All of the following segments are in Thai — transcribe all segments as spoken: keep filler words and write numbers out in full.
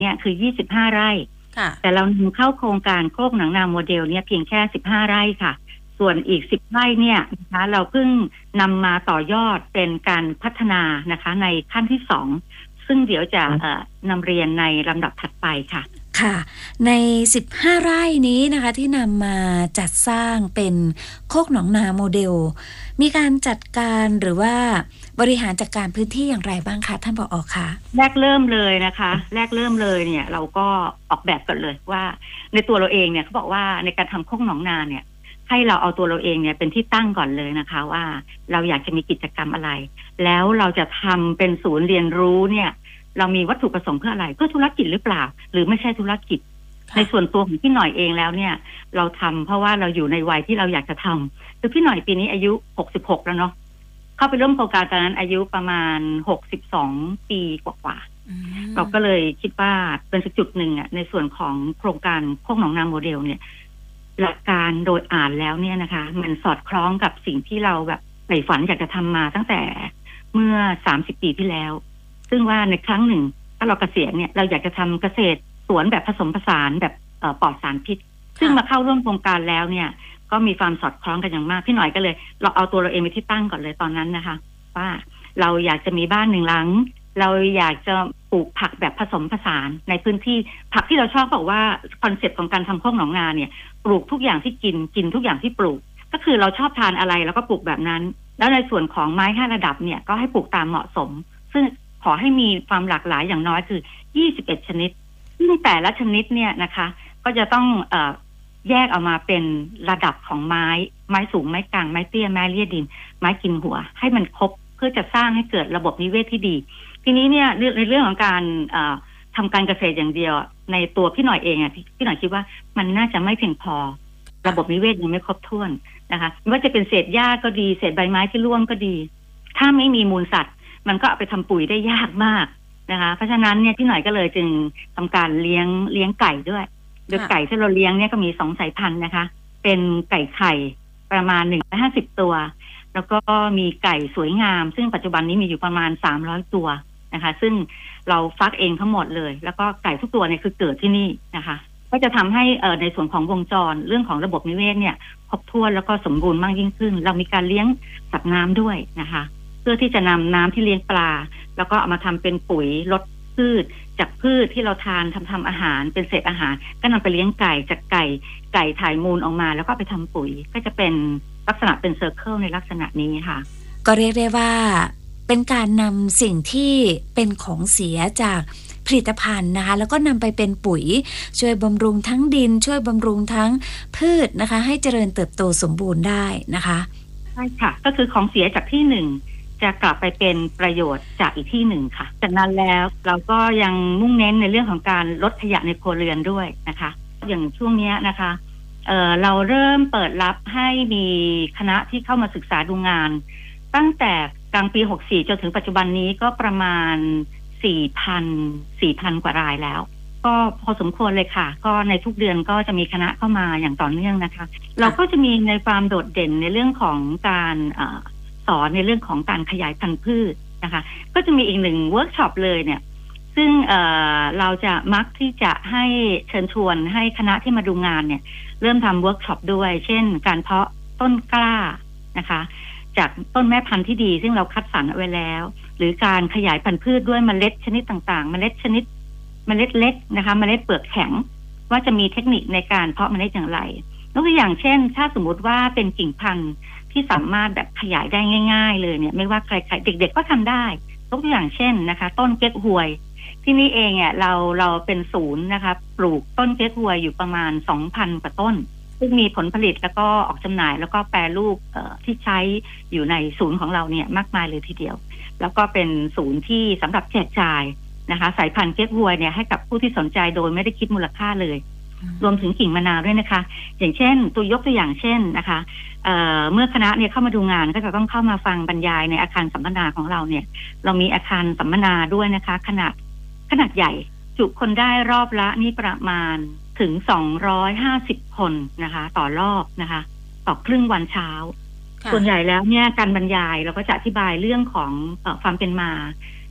เนี่ยคือยี่สิบห้าไร่แต่เรานำเข้าโครงการโคกหนองนาโมเดลเนี่ยเพียงแค่สิบห้าไร่ค่ะส่วนอีกสิบไร่เนี่ยนะคะเราเพิ่งนำมาต่อยอดเป็นการพัฒนานะคะในขั้นที่สองซึ่งเดี๋ยวจะเอ่อนำเรียนในลำดับถัดไปค่ะค่ะในสิบห้าไร่นี้นะคะที่นำมาจัดสร้างเป็นโคกหนองนาโมเดลมีการจัดการหรือว่าบริหารจัดการพื้นที่อย่างไรบ้างคะท่านผอ.คะแรกเริ่มเลยนะคะแรกเริ่มเลยเนี่ยเราก็ออกแบบกันเลยว่าในตัวเราเองเนี่ยเขาบอกว่าในการทำโคกหนองนาเนี่ยให้เราเอาตัวเราเองเนี่ยเป็นที่ตั้งก่อนเลยนะคะว่าเราอยากจะมีกิจกรรมอะไรแล้วเราจะทำเป็นศูนย์เรียนรู้เนี่ยเรามีวัตถุประสงค์เพื่ออะไรเพื่อธุรกิจหรือเปล่าหรือไม่ใช่ธุรกิจในส่วนตัวของพี่หน่อยเองแล้วเนี่ยเราทำเพราะว่าเราอยู่ในวัยที่เราอยากจะทำคือพี่หน่อยปีนี้อายุหกสิบหกแล้วเนาะเข้าไปร่วมโครงการตอนนั้นอายุประมาณหกสิบสองปีกว่าๆเราก็เลยคิดว่าเป็นจุดหนึ่งอ่ะในส่วนของโครงการโคกหนองนาโมเดลเนี่ยหลักการโดยอ่านแล้วเนี่ยนะคะมันสอดคล้องกับสิ่งที่เราแบบใฝ่ฝันอยากจะทำมาตั้งแต่เมื่อสามสิบปีที่แล้วซึ่งว่าในครั้งหนึ่งถ้าเราเกษียณเนี่ยเราอยากจะทำเกษตรสวนแบบผสมผสานแบบปลอดสารพิษซึ่งมาเข้าร่วมโครงการแล้วเนี่ยก็มีความสอดคล้องกันอย่างมากพี่หน่อยก็เลยเราเอาตัวเราเองไปที่ตั้งก่อนเลยตอนนั้นนะคะว่าเราอยากจะมีบ้านหนึ่งหลังเราอยากจะปลูกผักแบบผสมผสานในพื้นที่ผักที่เราชอบบอกว่าคอนเซ็ปต์ของการทำโคกหนองนาเนี่ยปลูกทุกอย่างที่กินกินทุกอย่างที่ปลูกก็คือเราชอบทานอะไรแล้วก็ปลูกแบบนั้นแล้วในส่วนของไม้ห้าระดับเนี่ยก็ให้ปลูกตามเหมาะสมซึ่งขอให้มีความหลากหลายอย่างน้อยคือยี่สิบเอ็ดชนิดซึ่งแต่ละชนิดเนี่ยนะคะก็จะต้องเอ่อแยกออกมาเป็นระดับของไม้ไม้สูงไม้กลางไม้เตี้ยไม้เลี่ยดินไม้กินหัวให้มันครบเพื่อจะสร้างให้เกิดระบบนิเวศที่ดีทีนี้เนี่ยในเรื่องของการเอ่อทำการเกษตรอย่างเดียวในตัวพี่หน่อยเองอ่ะพี่หน่อยคิดว่ามันน่าจะไม่เพียงพอระบบนิเวศยังไม่ครบถ้วนนะคะไม่ว่าจะเป็นเศษหญ้าก็ดีเศษใบไม้ที่ร่วงก็ดีถ้าไม่มีมูลสัตว์มันก็เอาไปทำปุ๋ยได้ยากมากนะคะเพราะฉะนั้นเนี่ยพี่หน่อยก็เลยจึงทำการเลี้ยงเลี้ยงไก่ด้วยโดยไก่ที่เราเลี้ยงเนี่ยก็มีสองสายพันธุ์นะคะเป็นไก่ไข่ประมาณหนึ่งร้อยห้าสิบตัวแล้วก็มีไก่สวยงามซึ่งปัจจุบันนี้มีอยู่ประมาณสามร้อยตัวนะคะซึ่งเราฟักเองทั้งหมดเลยแล้วก็ไก่ทุกตัวเนี่ยคือเกิดที่นี่นะคะก็จะทำให้เอ่อในส่วนของวงจรเรื่องของระบบนิเวศเนี่ยครบถ้วนแล้วก็สมบูรณ์มากยิ่งขึ้นเรามีการเลี้ยงสัตว์น้ำด้วยนะคะเพื่อที่จะนำน้ำที่เลี้ยงปลาแล้วก็เอามาทำเป็นปุ๋ยลดพืชจากพืชที่เราทานทำทำอาหารเป็นเศษอาหารก็นำไปเลี้ยงไก่จากไก่ไก่ถ่ายมูลออกมาแล้วก็ไปทำปุ๋ยก็จะเป็นลักษณะเป็นเซอร์เคิลในลักษณะนี้ค่ะก็เรียกได้ว่าเป็นการนำสิ่งที่เป็นของเสียจากผลิตภัณฑ์นะคะแล้วก็นำไปเป็นปุ๋ยช่วยบำรุงทั้งดินช่วยบำรุงทั้งพืชนะคะให้เจริญเติบโตสมบูรณ์ได้นะคะใช่ค่ะก็คือของเสียจากที่หนึ่งจะกลับไปเป็นประโยชน์จากอีกที่หนึ่งค่ะจากนั้นแล้วเราก็ยังมุ่งเน้นในเรื่องของการลดขยะในครัวเรือนด้วยนะคะอย่างช่วงนี้นะคะเอ่อเราเริ่มเปิดรับให้มีคณะที่เข้ามาศึกษาดูงานตั้งแต่กลางปีหกสิบสี่จนถึงปัจจุบันนี้ก็ประมาณ สี่พัน สี่พัน กว่ารายแล้วก็พอสมควรเลยค่ะก็ในทุกเดือนก็จะมีคณะเข้ามาอย่างต่อเนื่องนะคะเราก็จะมีในความโดดเด่นในเรื่องของการสอนในเรื่องของการขยายพันธุ์พืชนะคะก็จะมีอีกหนึ่งเวิร์กช็อปเลยเนี่ยซึ่งเเราจะมักที่จะให้เชิญชวนให้คณะที่มาดูงานเนี่ยเริ่มทำเวิร์กช็อปด้วยเช่นการเพาะต้นกล้านะคะจากต้นแม่พันธุ์ที่ดีซึ่งเราคัดสรรเอาไว้แล้วหรือการขยายพันธุ์พืชด้วยเมล็ดชนิดต่างๆเมล็ดชนิดเมล็ดเล็กนะคะเมล็ดเปลือกแข็งว่าจะมีเทคนิคในการเพาะเมล็ดอย่างไรยกตัวอย่างเช่นถ้าสมมติว่าเป็นกิ่งพันธุ์ที่สามารถแบบขยายได้ง่ายๆเลยเนี่ยไม่ว่าใครๆเด็กๆก็ทำได้ยกตัวอย่างเช่นนะคะต้นเก๊กฮวยที่นี่เองเนี่ยเราเราเป็นศูนย์นะคะปลูกต้นเก๊กฮวยอยู่ประมาณ สองพัน กว่าต้นซึ่งมีผลผลิตแล้วก็ออกจำหน่ายแล้วก็แปรรูปที่ใช้อยู่ในศูนย์ของเราเนี่ยมากมายเลยทีเดียวแล้วก็เป็นศูนย์ที่สำหรับแจกจ่ายนะคะสายพันธุ์เก๊กฮวยเนี่ยให้กับผู้ที่สนใจโดยไม่ได้คิดมูลค่าเลยรวมถึงกิ่งมะนาวด้วยนะคะอย่างเช่นตัวยกตัวอย่างเช่นนะคะ เอ่อ เมื่อคณะเนี่ยเข้ามาดูงานก็จะต้องเข้ามาฟังบรรยายในอาคารสัมมนาของเราเนี่ยเรามีอาคารสัมมนาด้วยนะคะขนาดขนาดใหญ่จุคนได้รอบละนี่ประมาณถึงสองร้อยห้าสิบคนนะคะต่อรอบนะคะต่อครึ่งวันเช้าส่วนใหญ่แล้วเนี่ยการบรรยายเราก็จะอธิบายเรื่องของเอ่อความเป็นมา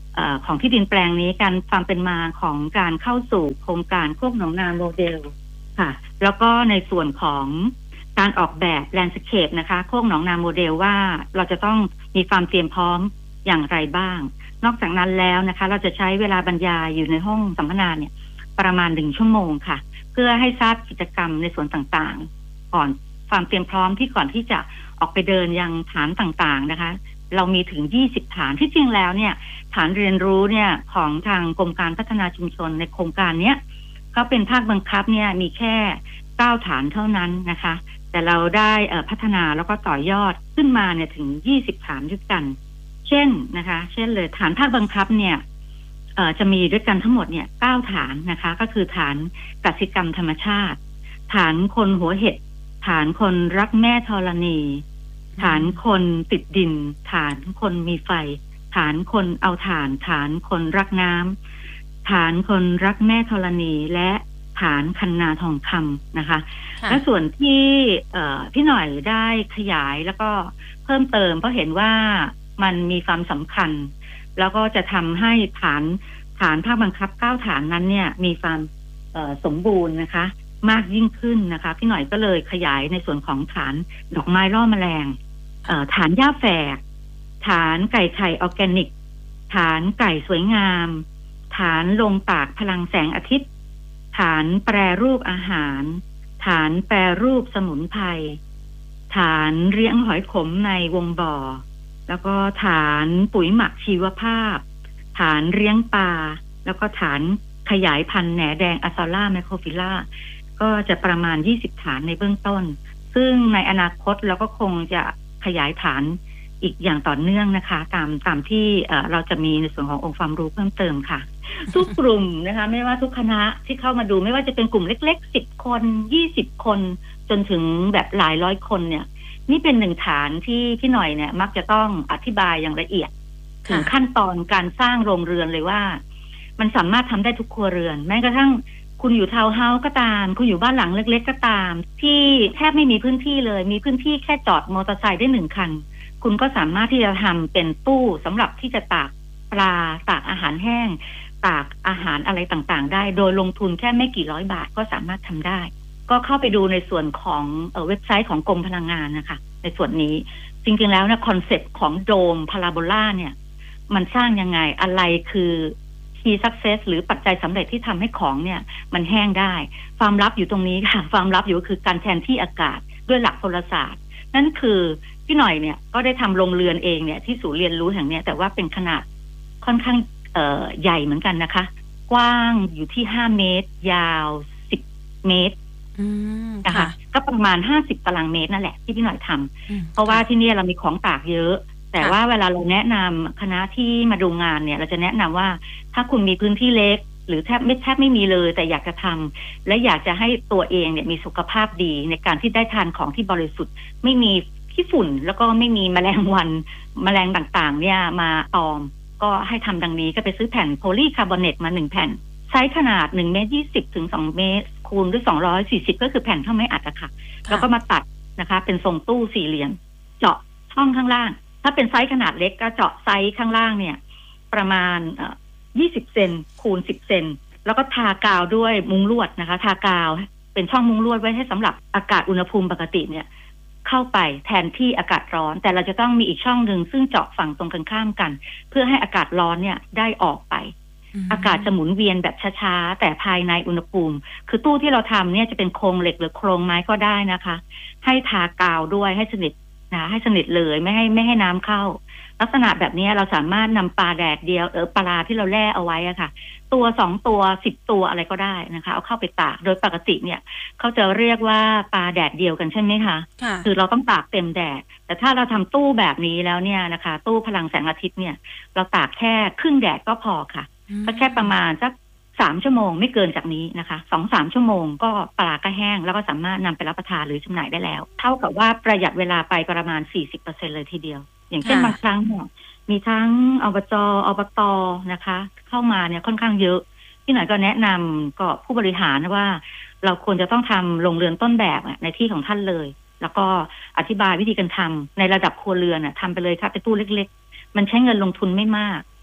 เอ่อของที่ดินแปลงนี้การความเป็นมาของการเข้าสู่โครงการโคกหนองนาโมเดลค่ะแล้วก็ในส่วนของการออกแบบแลนด์สเคปนะคะโคกหนองนาโมเดลว่าเราจะต้องมีความเตรียมพร้อมอย่างไรบ้างนอกจากนั้นแล้วนะคะเราจะใช้เวลาบรรยายอยู่ในห้องสัมมนาเนี่ยประมาณหนึ่งชั่วโมงค่ะเพื่อให้ทราบกิจกรรมในส่วนต่างๆก่อนความเตรียมพร้อมที่ก่อนที่จะออกไปเดินยังฐานต่างๆนะคะเรามีถึงยี่สิบฐานที่จริงแล้วเนี่ยฐานเรียนรู้เนี่ยของทางกรมการพัฒนาชุมชนในโครงการเนี้ยก็เป็นภาคบังคับเนี่ยมีแค่เก้าฐานเท่านั้นนะคะแต่เราได้พัฒนาแล้วก็ต่อยอดขึ้นมาเนี่ยถึงยี่สิบฐานด้วยกันเช่นนะคะเช่นเลยฐานภาคบังคับเนี่ยจะมีด้วยกันทั้งหมดเนี่ยเก้าฐานนะคะก็คือฐานกสิกรรมธรรมชาติฐานคนหัวเห็ดฐานคนรักแม่ธรณีฐานคนติดดินฐานคนมีไฟฐานคนเอาถ่านฐานคนรักน้ำฐานคนรักแม่ธรณีและฐานคันนาทองคำนะคะและส่วนที่พี่หน่อยได้ขยายแล้วก็เพิ่มเติมเพราะเห็นว่ามันมีความสำคัญแล้วก็จะทำให้ฐานฐานภาคบังคับเก้าฐานนั้นเนี่ยมีความสมบูรณ์นะคะมากยิ่งขึ้นนะคะพี่หน่อยก็เลยขยายในส่วนของฐานดอกไม้ล่อแมลงฐานหญ้าแฝกฐานไก่ไข่ออร์แกนิกฐานไก่สวยงามฐานลงตากพลังแสงอาทิตย์ฐานแปรรูปอาหารฐานแปรรูปสมุนไพรฐานเลี้ยงหอยขมในวงบ่อแล้วก็ฐานปุ๋ยหมักชีวภาพฐานเลี้ยงปลาแล้วก็ฐานขยายพันธุ์แหนแดงอะซอล่าไมโครฟิล่าก็จะประมาณยี่สิบฐานในเบื้องต้นซึ่งในอนาคตเราก็คงจะขยายฐานอีกอย่างต่อเนื่องนะคะตามตามที่เราจะมีในส่วนขององค์ความรู้เพิ่มเติมค่ะ ทุกกลุ่มนะคะไม่ว่าทุกคณะที่เข้ามาดูไม่ว่าจะเป็นกลุ่มเล็กๆสิบคนยี่สิบคนจนถึงแบบหลายร้อยคนเนี่ยนี่เป็นหนึ่งฐานที่พี่หน่อยเนี่ยมักจะต้องอธิบายอย่างละเอียดถึงขั้นตอนการสร้างโรงเรือนเลยว่ามันสามารถทำได้ทุกครัวเรือนแม้กระทั่งคุณอยู่ทาวน์เฮาส์ก็ตามคุณอยู่บ้านหลังเล็กๆก็ตามที่แทบไม่มีพื้นที่เลยมีพื้นที่แค่จอดมอเตอร์ไซค์ได้หนึ่งคันคุณก็สามารถที่จะทำเป็นตู้สำหรับที่จะตากปลาตากอาหารแห้งตากอาหารอะไรต่างๆได้โดยลงทุนแค่ไม่กี่ร้อยบาทก็สามารถทำได้ก็เข้าไปดูในส่วนของเอ่อเว็บไซต์ของกรมพลังงานนะคะในส่วนนี้จริงๆแล้วนะคอนเซ็ปต์ของโดมพาราโบลาเนี่ยมันสร้างยังไงอะไรคือ key success หรือปัจจัยสำเร็จที่ทำให้ของเนี่ยมันแห้งได้ความลับอยู่ตรงนี้ค่ะความลับอยู่ก็คือการแทนที่อากาศด้วยหลักโหราศาสตร์นั่นคือพี่หน่อยเนี่ยก็ได้ทำโรงเรือนเองเนี่ยที่ศูนย์เรียนรู้แห่งเนี้ยแต่ว่าเป็นขนาดค่อนข้างเอ่อใหญ่เหมือนกันนะคะกว้างอยู่ที่ห้าเมตรยาวสิบเมตรนะคะก็ประมาณห้าสิบตารางเมตรนั่นแหละที่พี่หน่อยทำเพราะว่าที่นี่เรามีของตากเยอะแต่ว่าเวลาเราแนะนำคณะที่มาดูงานเนี่ยเราจะแนะนำว่าถ้าคุณมีพื้นที่เล็กหรือแทบไม่แทบไม่มีเลยแต่อยากจะทำและอยากจะให้ตัวเองเนี่ยมีสุขภาพดีในการที่ได้ทานของที่บริสุทธิ์ไม่มีขี้ฝุ่นแล้วก็ไม่มีแมลงวันแมลงต่างๆเนี่ยมาตอมก็ให้ทำดังนี้ก็ไปซื้อแผ่นโพลีคาร์บอเนตมาหนึ่งแผ่นไซส์ขนาดหนึ่งเมตรยี่สิบถึงสองเมตรคูณด้วยสองร้อยสี่สิบก็คือแผ่นเท่าไม้อัดอะค่ะแล้วก็มาตัดนะคะเป็นทรงตู้สี่เหลี่ยมเจาะช่องข้างล่างถ้าเป็นไซส์ขนาดเล็กก็เจาะไซส์ข้างล่างเนี่ยประมาณเอ่อยี่สิบเซนคูณสิบเซนแล้วก็ทากาวด้วยมุ้งลวดนะคะทากาวเป็นช่องมุ้งลวดไว้ให้สำหรับอากาศอุณหภูมิปกติเนี่ยเข้าไปแทนที่อากาศร้อนแต่เราจะต้องมีอีกช่องหนึ่งซึ่งเจาะฝั่งตรงกันข้ามกันเพื่อให้อากาศร้อนเนี่ยได้ออกไปอากาศจะหมุนเวียนแบบช้าๆแต่ภายในอุณหภูมิคือตู้ที่เราทำเนี่ยจะเป็นโครงเหล็กหรือโครงไม้ก็ได้นะคะให้ทากาวด้วยให้สนิทนะให้สนิทเลยไม่ให้ไม่ให้น้ำเข้าลักษณะแบบนี้เราสามารถนำปลาแดดเดียวเออปลาที่เราแล่เอาไว้อะค่ะตัวสองตัวสิบตัวอะไรก็ได้นะคะเอาเข้าไปตากโดยปกติเนี่ยเขาจะเรียกว่าปลาแดดเดียวกันใช่ไหมคะคือเราต้องตากเต็มแดดแต่ถ้าเราทำตู้แบบนี้แล้วเนี่ยนะคะตู้พลังแสงอาทิตย์เนี่ยเราตากแค่ครึ่งแดดก็พอค่ะก็แค่ประมาณสักสามชั่วโมงไม่เกินจากนี้นะคะสองสามชั่วโมงก็ปลาก็แห้งแล้วก็สามารถนำไปรับประทานหรือจำหน่ายได้แล้วเท่ากับว่าประหยัดเวลาไปประมาณ สี่สิบเปอร์เซ็นต์ เลยทีเดียวอย่างเช่นบางครั้งเนี่ยมีทั้งอบจอบตนะคะเข้ามาเนี่ยค่อนข้างเยอะที่ไหนก็แนะนำก็ผู้บริหารว่าเราควรจะต้องทำโรงเรือนต้นแบบในที่ของท่านเลยแล้วก็อธิบายวิธีการทำในระดับครัวเรือนทำไปเลยค่ะเป็นตู้เล็กๆมันใช้เงินลงทุนไม่มาก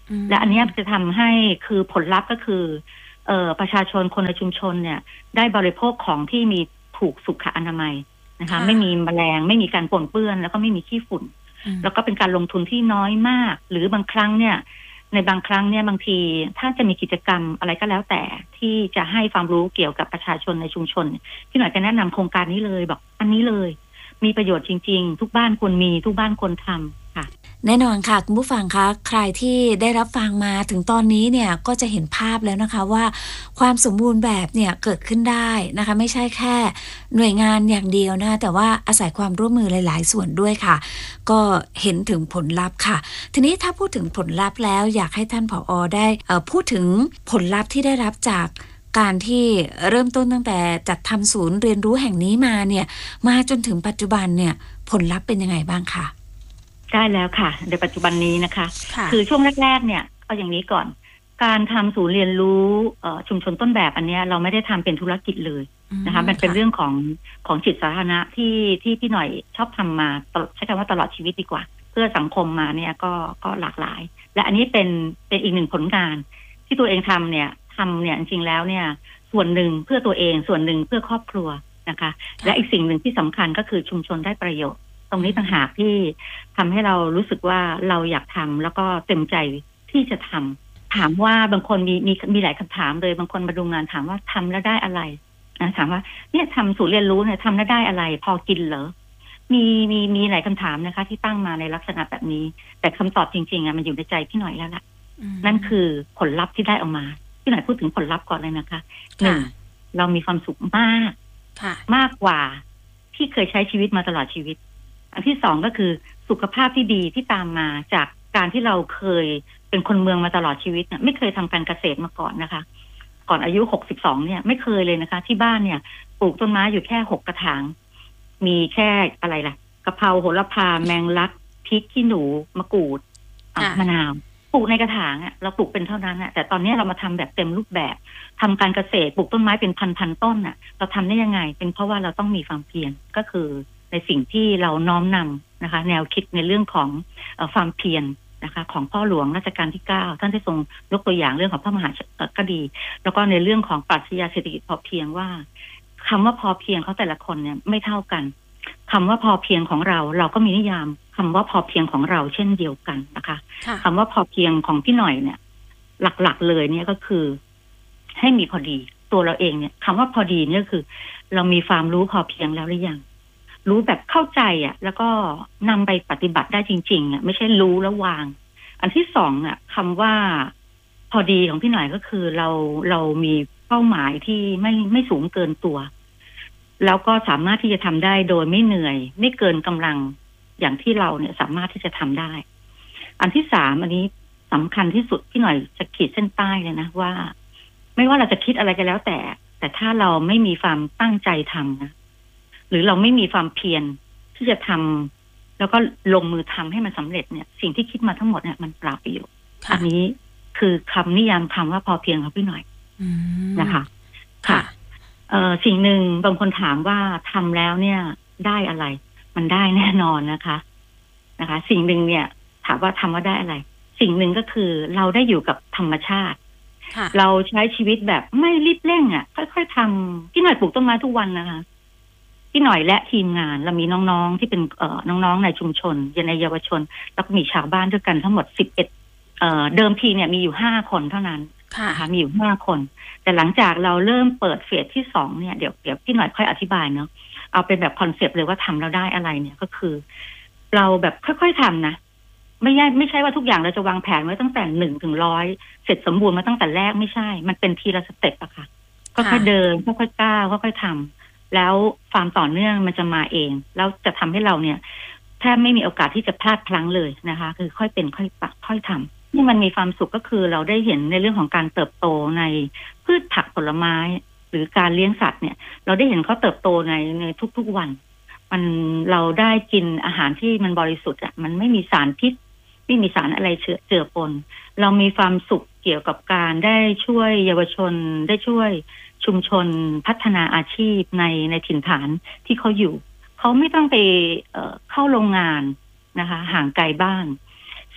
และอันนี้จะทำให้คือผลลัพธ์ก็คือเอ่อประชาชนคนในชุมชนเนี่ยได้บริโภคของที่มีถูกสุขอนามัยนะคะไม่มีแมลงไม่มีการปนเปื้อนแล้วก็ไม่มีขี้ฝุ่นแล้วก็เป็นการลงทุนที่น้อยมากหรือบางครั้งเนี่ยในบางครั้งเนี่ยบางทีถ้าจะมีกิจกรรมอะไรก็แล้วแต่ที่จะให้ความรู้เกี่ยวกับประชาชนในชุมชนพี่หน่อยจะแนะนำโครงการนี้เลยบอกอันนี้เลยมีประโยชน์จริงๆทุกบ้านควรมีทุกบ้านควรทำค่ะแน่นอนค่ะคุณผู้ฟังคะใครที่ได้รับฟังมาถึงตอนนี้เนี่ยก็จะเห็นภาพแล้วนะคะว่าความสมบูรณ์แบบเนี่ยเกิดขึ้นได้นะคะไม่ใช่แค่หน่วยงานอย่างเดียวนะแต่ว่าอาศัยความร่วมมือหลายๆส่วนด้วยค่ะก็เห็นถึงผลลัพธ์ค่ะทีนี้ถ้าพูดถึงผลลัพธ์แล้วอยากให้ท่านผอ.ได้เอ่อพูดถึงผลลัพธ์ที่ได้รับจากการที่เริ่มต้นตั้งแต่จัดทำศูนย์เรียนรู้แห่งนี้มาเนี่ยมาจนถึงปัจจุบันเนี่ยผลลัพธ์เป็นยังไงบ้างคะได้แล้วค่ะในปัจจุบันนี้นะคะคือช่วงแรกๆเนี่ยเอาอย่างนี้ก่อนการทำศูนย์เรียนรู้ชุมชนต้นแบบอันนี้เราไม่ได้ทำเป็นธุรกิจเลยนะคะมันเป็นเรื่องของของจิตสาธารณะที่ที่พี่หน่อยชอบทำมาใช้คำว่าตลอดชีวิตดีกว่าเพื่อสังคมมาเนี่ยก็ก็หลากหลายและอันนี้เป็นเป็นอีกหนึ่งผลงานที่ตัวเองทำเนี่ยทำเนี่ยจริงๆแล้วเนี่ยส่วนหนึ่งเพื่อตัวเองส่วนหนึ่งเพื่อครอบครัวนะคะและอีกสิ่งหนึ่งที่สำคัญก็คือชุมชนได้ประโยชน์ตรงนี้ต่างหากที่ทำให้เรารู้สึกว่าเราอยากทำแล้วก็เต็มใจที่จะทำถามว่าบางคนมีมีมีหลายคำถามเลยบางคนมาดูงานถามว่าทำแล้วได้อะไรนะถามว่าเนี่ยทำศูนย์เรียนรู้เนี่ยทำแล้วได้อะไรพอกินเหรอมีมีมีหลายคำถามนะคะที่ตั้งมาในลักษณะแบบนี้แต่คำตอบจริงๆอ่ะมันอยู่ในใจพี่หน่อยแล้วล่ะนั่นคือผลลัพธ์ที่ได้ออกมาพี่หน่อยพูดถึงผลลัพธ์ก่อนเลยนะคะหนึ่งเรามีความสุขมากมากกว่าที่เคยใช้ชีวิตมาตลอดชีวิตอันที่สองก็คือสุขภาพที่ดีที่ตามมาจากการที่เราเคยเป็นคนเมืองมาตลอดชีวิตเนี่ยไม่เคยทำการเกษตรมาก่อนนะคะก่อนอายุหกสิบสองเนี่ยไม่เคยเลยนะคะที่บ้านเนี่ยปลูกต้นไม้อยู่แค่หกกระถางมีแค่อะไรล่ะกะเพราโหระพาแมงลักพริกขี้หนูมะกรูดมะนาวปลูกในกระถางอ่ะเราปลูกเป็นเท่านั้นอ่ะแต่ตอนนี้เรามาทำแบบเต็มรูปแบบทำการเกษตรปลูกต้นไม้เป็นพันๆต้นอ่ะเราทำได้ยังไงเป็นเพราะว่าเราต้องมีความเพียรก็คือในสิ่งที่เราน้อมนำนะคะแนวคิดในเรื่องของเอ่อความเพียรนะคะของพ่อหลวงรัชกาลที่เก้าท่านได้ทรงยกตัวอย่างเรื่องของพระมหากษัตริย์แล้วก็ในเรื่องของปรัชญาเศรษฐกิจพอเพียงว่าคำว่าพอเพียงเขาแต่ละคนเนี่ยไม่เท่ากันคำว่าพอเพียงของเราเราก็มีนิยามคำว่าพอเพียงของเราเช่นเดียวกันนะคะคำว่าพอเพียงของพี่หน่อยเนี่ยหลักๆเลยเนี่ยก็คือให้มีพอดีตัวเราเองเนี่ยคำว่าพอดีเนี่ยคือเรามีความรู้พอเพียงแล้วหรือยังรู้แบบเข้าใจอ่ะแล้วก็นำไปปฏิบัติได้จริงๆอ่ะไม่ใช่รู้แล้ววางอันที่สองอ่ะคำว่าพอดีของพี่หน่อยก็คือเราเรามีเป้าหมายที่ไม่ไม่สูงเกินตัวแล้วก็สามารถที่จะทำได้โดยไม่เหนื่อยไม่เกินกำลังอย่างที่เราเนี่ยสามารถที่จะทำได้อันที่สามอันนี้สำคัญที่สุดพี่หน่อยจะขีดเส้นใต้เลยนะว่าไม่ว่าเราจะคิดอะไรก็แล้วแต่แต่ถ้าเราไม่มีความตั้งใจทำนะหรือเราไม่มีความเพียรที่จะทำแล้วก็ลงมือทำให้มันสำเร็จเนี่ยสิ่งที่คิดมาทั้งหมดเนี่ยมันเปล่าประโยชน์อันนี้คือคำนิยามคำว่าพอเพียงของพี่หน่อยนะคะค่ะเอ่อสิ่งหนึ่งบางคนถามว่าทำแล้วเนี่ยได้อะไรมันได้แน่นอนนะคะนะคะสิ่งหนึ่งเนี่ยถามว่าทำว่าได้อะไรสิ่งหนึ่งก็คือเราได้อยู่กับธรรมชาติเราใช้ชีวิตแบบไม่รีบเร่งอ่ะค่อยๆทำพี่หน่อยปลูกต้นไม้ทุกวันนะคะพี่หน่อยและทีมงานเรามีน้องๆที่เป็นเอ่อน้องๆในชุมชนในเยาวชนแล้วก็มีชาวบ้านด้วยกันทั้งหมดสิบเอ็ดเอ่อเดิมทีเนี่ยมีอยู่ห้าคนเท่านั้นนะคะมีอยู่ห้าคนแต่หลังจากเราเริ่มเปิดเฟสที่สองเนี่ยเดี๋ยวเดี๋ยวพี่หน่อยค่อยอธิบายเนาะเอาเป็นแบบคอนเซปต์เลยว่าทำแล้วได้อะไรเนี่ยก็คือเราแบบค่อยๆทำนะไม่ใช่ไม่ใช่ว่าทุกอย่างเราจะวางแผนไว้ตั้งแต่หนึ่งถึงร้อยเสร็จสมบูรณ์มาตั้งแต่แรกไม่ใช่มันเป็นทีละสเต็ปอะค่ะค่อยๆเดินค่อยๆก้าวค่อยๆทำแล้วความต่อเนื่องมันจะมาเองแล้วจะทำให้เราเนี่ยแทบไม่มีโอกาสที่จะพลาดพลั้งเลยนะคะคือค่อยเป็นค่อยปักค่อยทำนี่มันมีความสุขก็คือเราได้เห็นในเรื่องของการเติบโตในพืชผักผลไม้หรือการเลี้ยงสัตว์เนี่ยเราได้เห็นเขาเติบโตในในทุกๆวันมันเราได้กินอาหารที่มันบริสุทธิ์อ่ะมันไม่มีสารพิษไม่มีสารอะไรเชื้อเจือปนเรามีความสุขเกี่ยวกับการได้ช่วยเยาวชนได้ช่วยชุมชนพัฒนาอาชีพในในถิ่นฐานที่เขาอยู่เขาไม่ต้องไปเอ่อเข้าโรงงานนะคะห่างไกลบ้าน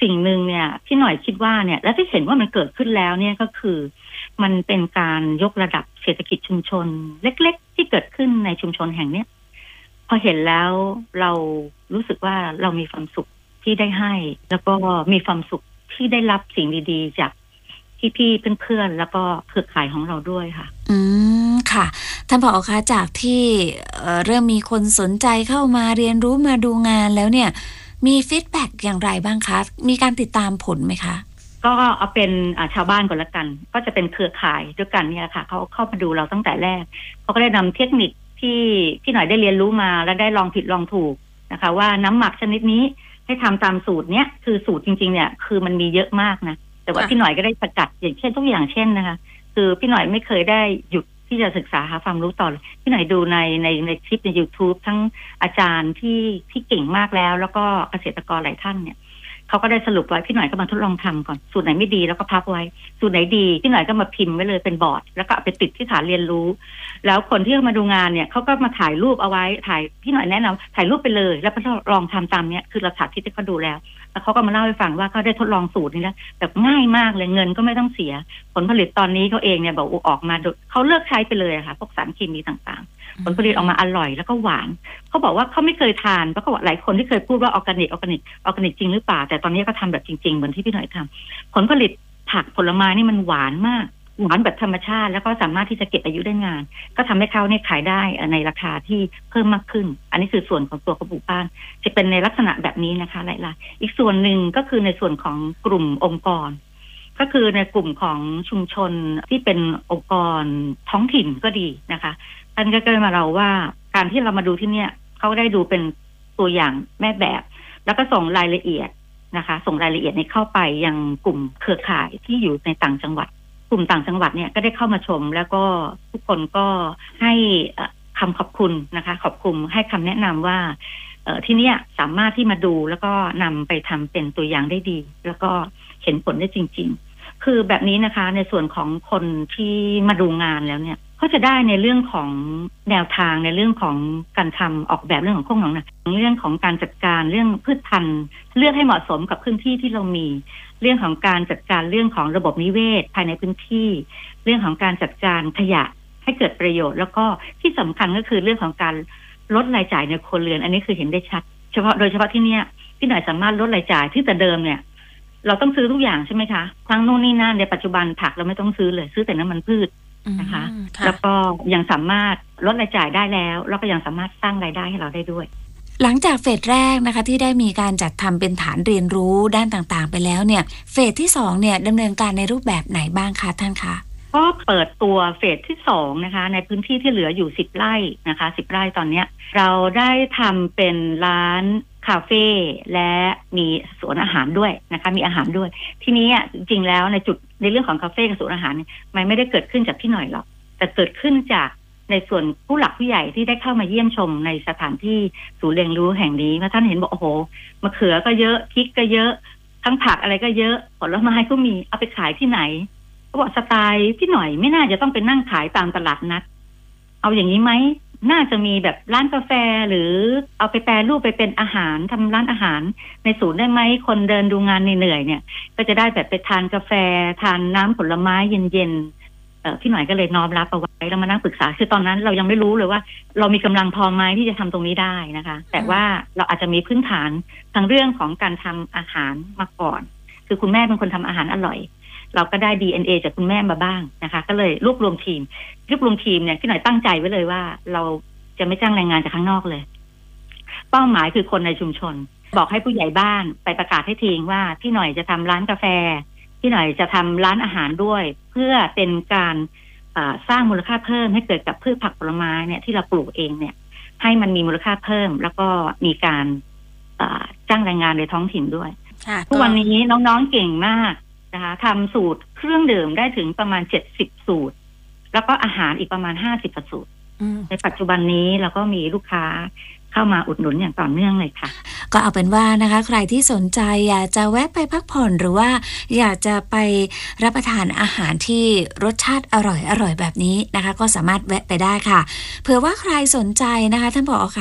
สิ่งหนึ่งเนี่ยพี่หน่อยคิดว่าเนี่ยและที่เห็นว่ามันเกิดขึ้นแล้วเนี่ยก็คือมันเป็นการยกระดับเศรษฐกิจชุมชนเล็กๆที่เกิดขึ้นในชุมชนแห่งเนี้ยพอเห็นแล้วเรารู้สึกว่าเรามีความสุขที่ได้ให้แล้วก็มีความสุขที่ได้รับสิ่งดีๆจากพี่ๆเพื่อนๆแล้วก็เครือข่ายของเราด้วยค่ะอืมค่ะท่านผอ.คะจากที่เอ่อเริ่มมีคนสนใจเข้ามาเรียนรู้มาดูงานแล้วเนี่ยมีฟีดแบ็กอย่างไรบ้างคะมีการติดตามผลไหมคะก็เอาเป็นชาวบ้านก่อนละกันก็จะเป็นเครือข่ายด้วยกันเนี่ยค่ะเขาเข้ามาดูเราตั้งแต่แรกเขาก็ได้นำเทคนิคที่พี่หน่อยได้เรียนรู้มาและได้ลองผิดลองถูกนะคะว่าน้ำหมักชนิดนี้ให้ทำตามสูตรเนี้ยคือสูตรจริงๆเนี่ยคือมันมีเยอะมากนะแต่ว่าพี่หน่อยก็ได้สกัดอย่างเช่นทุกอย่างเช่นนะคะคือพี่หน่อยไม่เคยได้หยุดที่จะศึกษาหาความรู้ต่อพี่หน่อยดูในในในคลิปใน YouTube ทั้งอาจารย์ที่ที่เก่งมากแล้วแล้วก็เกษตรกรหลายท่านเนี่ยเขาก็ได้สรุปไว้พี่หน่อยก็มาทดลองทำก่อนสูตรไหนไม่ดีแล้วก็พับไว้สูตรไหนดีพี่หน่อยก็มาพิมพ์ไว้เลยเป็นบอร์ดแล้วก็เอาไปติดที่ฐานเรียนรู้แล้วคนที่มาดูงานเนี่ยเขาก็มาถ่ายรูปเอาไว้ถ่ายพี่หน่อยแนะนำถ่ายรูปไปเลยแล้วก็ลองทำตามเนี้ยคือเราสาธิตให้เขาดูแล้วแล้วเขาก็มาเล่าให้ฟังว่าเขาได้ทดลองสูตรนี้แล้วแบบง่ายมากเลยเงินก็ไม่ต้องเสียผลผลิตตอนนี้เขาเองเนี่ยบอกออกมาเขาเลิกใช้ไปเลยค่ะพวกสารเคมีต่างๆผลผลิตออกมาอร่อยแล้วก็หวานเขาบอกว่าเขาไม่เคยทานเพราะเขาบอกหลายคนที่เคยพูดว่าออร์แกนิกออร์แกนิกออร์แกนิกจริงหรือเปล่าแต่ตอนนี้ก็ทำแบบจริงๆเหมือนที่พี่หน่อยทำผลผลิตผักผลไม้นี่มันหวานมากหวานแบบธรรมชาติแล้วก็สามารถที่จะเก็บอายุได้นานก็ทำให้เขาเนี่ยขายได้ในราคาที่เพิ่มมากขึ้นอันนี้คือส่วนของตัวกระปุกบ้านจะเป็นในลักษณะแบบนี้นะคะหลายๆอีกส่วนหนึ่งก็คือในส่วนของกลุ่มองค์กรก็คือในกลุ่มของชุมชนที่เป็นองค์กรท้องถิ่นก็ดีนะคะท่านก็เกิดมาเราว่าการที่เรามาดูที่เนี่ยเขาได้ดูเป็นตัวอย่างแม่แบบแล้วก็ส่งรายละเอียดนะคะส่งรายละเอียดในเข้าไปยังกลุ่มเครือข่ายที่อยู่ในต่างจังหวัดกลุ่มต่างจังหวัดเนี่ยก็ได้เข้ามาชมแล้วก็ทุกคนก็ให้คำขอบคุณนะคะขอบคุณให้คำแนะนำว่าที่นี่สามารถที่มาดูแล้วก็นำไปทำเป็นตัวอย่างได้ดีแล้วก็เห็นผลได้จริงๆคือแบบนี้นะคะในส่วนของคนที่มาดูงานแล้วเนี่ยเขาจะได้ในเรื่องของแนวทางในเรื่องของการทำออกแบบเรื่องของโคกหนองนาเรื่องของการจัดการเรื่องพืชพันธุ์เลือกให้เหมาะสมกับพื้นที่ที่เรามีเรื่องของการจัดการเรื่องของระบบนิเวศภายในพื้นที่เรื่องของการจัดการขยะให้เกิดประโยชน์แล้วก็ที่สำคัญก็คือเรื่องของการลดรายจ่ายในครัวเรือนอันนี้คือเห็นได้ชัดเฉพาะโดยเฉพาะที่เนี้ยพี่หน่อยสามารถลดรายจ่ายที่แต่เดิมเนี่ยเราต้องซื้อทุกอย่างใช่ไหมคะทั้งโน่นนี่นั่นในปัจจุบันผักเราไม่ต้องซื้อเลยซื้อแต่น้ำมันพืชนะคะแล้วก็ยังสามารถลดรายจ่ายได้แล้วแล้วก็ยังสามารถสร้างรายได้ให้เราได้ด้วยหลังจากเฟสแรกนะคะที่ได้มีการจัดทำเป็นฐานเรียนรู้ด้านต่างๆไปแล้วเนี่ยเฟสที่สองเนี่ยดำเนินการในรูปแบบไหนบ้างคะท่านคะก็เปิดตัวเฟสที่สองนะคะในพื้นที่ที่เหลืออยู่สิบไร่นะคะสิบไร่ตอนเนี้ยเราได้ทำเป็นร้านคาเฟ่และมีสวนอาหารด้วยนะคะมีอาหารด้วยทีนี้อ่ะจริงๆแล้วในจุดในเรื่องของคาเฟ่กับสวนอาหารมันไม่ได้เกิดขึ้นจากพี่หน่อยหรอกแต่เกิดขึ้นจากในส่วนผู้หลักผู้ใหญ่ที่ได้เข้ามาเยี่ยมชมในสถานที่ศูนย์เรียนรู้แห่งนี้เมื่อท่านเห็นบอกโอ้โหมะเขือก็เยอะพริกก็เยอะทั้งผักอะไรก็เยอะผลไม้ก็มีเอาไปขายที่ไหนเขาบอกสไตล์พี่หน่อยไม่น่าจะต้องไปนั่งขายตามตลาดนัดเอาอย่างนี้ไหมน่าจะมีแบบร้านกาแฟหรือเอาไปแปรรูปไปเป็นอาหารทำร้านอาหารในศูนย์ได้ไหมคนเดินดูงานเหนื่อยเนี่ยก็จะได้แบบไปทานกาแฟทานน้ำผลไม้เย็นๆเอ่อพี่หน่อยก็เลยน้อมรับเอาไว้แล้วมานั่งปรึกษาคือตอนนั้นเรายังไม่รู้เลยว่าเรามีกำลังพอไหมที่จะทำตรงนี้ได้นะคะแต่ว่าเราอาจจะมีพื้นฐานทางเรื่องของการทำอาหารมาก่อนคือคุณแม่เป็นคนทำอาหารอร่อยเราก็ได้ ดี เอ็น เอ จากคุณแม่มาบ้างนะคะก็เลยรวบรวมทีมรวบรวมทีมเนี่ยพี่หน่อยตั้งใจไว้เลยว่าเราจะไม่จ้างแรงงานจากข้างนอกเลยเป้าหมายคือคนในชุมชนบอกให้ผู้ใหญ่บ้านไปประกาศให้ทีงว่าพี่หน่อยจะทำร้านกาแฟพี่หน่อยจะทำร้านอาหารด้วยเพื่อเป็นการสร้างมูลค่าเพิ่มให้เกิดกับพืชผักผลไม้เนี่ยที่เราปลูกเองเนี่ยให้มันมีมูลค่าเพิ่มแล้วก็มีการจ้างแรงงานในท้องถิ่นด้วยทุกวันนี้น้องๆเก่งมากนะคะทำสูตรเครื่องดื่มได้ถึงประมาณเจ็ดสิบสูตรแล้วก็อาหารอีกประมาณห้าสิบสูตรในปัจจุบันนี้เราก็มีลูกค้าเข้ามาอุดหนุนอย่างต่อเนื่องเลยค่ะก็เอาเป็นว่านะคะใครที่สนใจอยากจะแวะไปพักผ่อนหรือว่าอยากจะไปรับประทานอาหารที่รสชาติอร่อยอร่อยแบบนี้นะคะก็สามารถแวะไปได้ค่ะเผื่อว่าใครสนใจนะคะท่านผอ.คะ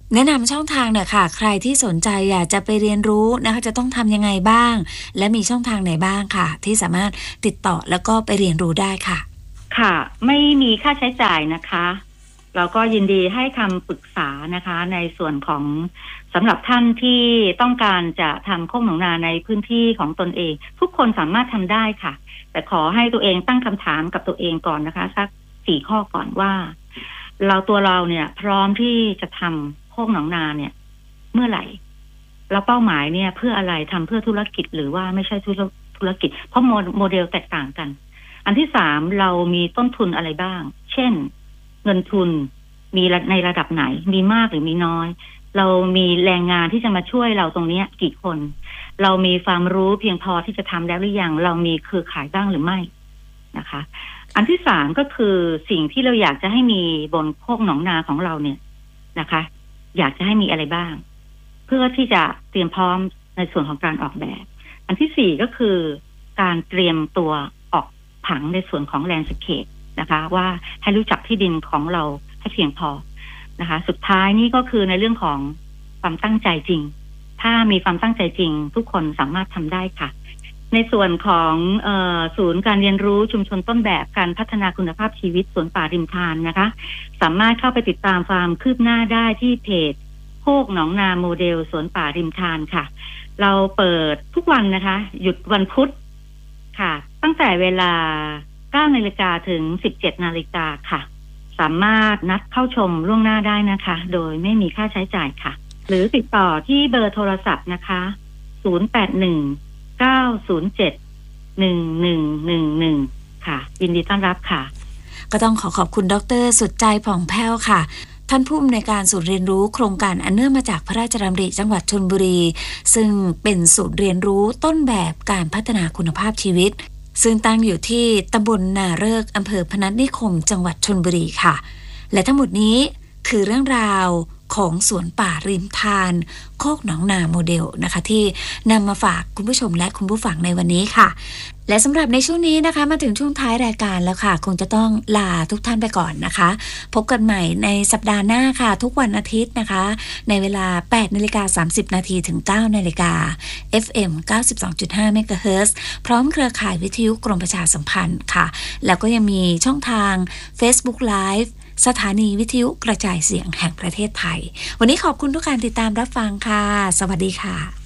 แนะนำช่องทางหน่อยค่ะใครที่สนใจอยากจะไปเรียนรู้นะคะจะต้องทำยังไงบ้างและมีช่องทางไหนบ้างค่ะที่สามารถติดต่อแล้วก็ไปเรียนรู้ได้ค่ะค่ะไม่มีค่าใช้จ่ายนะคะเราก็ยินดีให้คำปรึกษานะคะในส่วนของสำหรับท่านที่ต้องการจะทำโคกหนองนาในพื้นที่ของตนเองทุกคนสามารถทำได้ค่ะแต่ขอให้ตัวเองตั้งคำถามกับตัวเองก่อนนะคะสักสี่ข้อก่อนว่าเราตัวเราเนี่ยพร้อมที่จะทำโคกหนองนาเนี่ยเมื่อไหร่แล้วเป้าหมายเนี่ยเพื่ออะไรทำเพื่อธุรกิจหรือว่าไม่ใช่ธุรกิจเพราะโมเดลแตกต่างกันอันที่สามเรามีต้นทุนอะไรบ้างเช่นเงินทุนมีในระดับไหนมีมากหรือมีน้อยเรามีแรงงานที่จะมาช่วยเราตรงนี้กี่คนเรามีความรู้เพียงพอที่จะทำแล้วหรือยังเรามีเครือข่ายบ้างหรือไม่นะคะอันที่สามก็คือสิ่งที่เราอยากจะให้มีบนโคกหนองนาของเราเนี่ยนะคะอยากจะให้มีอะไรบ้างเพื่อที่จะเตรียมพร้อมในส่วนของการออกแบบอันที่สี่ก็คือการเตรียมตัวออกผังในส่วนของแลนด์สเคปนะคะว่าให้รู้จักที่ดินของเราให้เพียงพอนะคะสุดท้ายนี่ก็คือในเรื่องของความตั้งใจจริงถ้ามีความตั้งใจจริงทุกคนสามารถทำได้ค่ะในส่วนของเอ่อศูนย์การเรียนรู้ชุมชนต้นแบบการพัฒนาคุณภาพชีวิตสวนป่าริมทานนะคะสามารถเข้าไปติดตามความคืบหน้าได้ที่เพจโคกหนองนาโมเดลสวนป่าริมทานค่ะเราเปิดทุกวันนะคะหยุดวันพุธค่ะตั้งแต่เวลาเก้านาฬิกาถึงสิบเจ็ดนาฬิกาค่ะสามารถนัดเข้าชมล่วงหน้าได้นะคะโดยไม่มีค่าใช้จ่ายค่ะหรือติดต่อที่เบอร์โทรศัพท์นะคะศูนย์ แปด หนึ่ง เก้า ศูนย์ เจ็ด หนึ่ง หนึ่ง หนึ่ง หนึ่งค่ะยินดีต้อนรับค่ะก็ต้องขอขอบคุณดร.สุดใจผ่องแผ้วค่ะท่านผู้อำนวยการศูนย์เรียนรู้โครงการอันเนื่องมาจากพระราชดำริจังหวัดชลบุรีซึ่งเป็นศูนย์เรียนรู้ต้นแบบการพัฒนาคุณภาพชีวิตซึ่งตั้งอยู่ที่ตำบลนาเริกอำเภอพนัสนิคมจังหวัดชลบุรีค่ะและทั้งหมดนี้คือเรื่องราวของสวนป่าริมทานโคกหนองนาโมเดลนะคะที่นำมาฝากคุณผู้ชมและคุณผู้ฟังในวันนี้ค่ะและสำหรับในช่วงนี้นะคะมาถึงช่วงท้ายรายการแล้วค่ะคงจะต้องลาทุกท่านไปก่อนนะคะพบกันใหม่ในสัปดาห์หน้าค่ะทุกวันอาทิตย์นะคะในเวลา แปดนาฬิกาสามสิบนาทีถึง เก้านาฬิกา เอฟ เอ็ม เก้าสิบสองจุดห้า เมกะเฮิรตซ์พร้อมเครือข่ายวิทยุกรมประชาสัมพันธ์ค่ะแล้วก็ยังมีช่องทาง Facebook Liveสถานีวิทยุกระจายเสียงแห่งประเทศไทยวันนี้ขอบคุณทุกการติดตามรับฟังค่ะสวัสดีค่ะ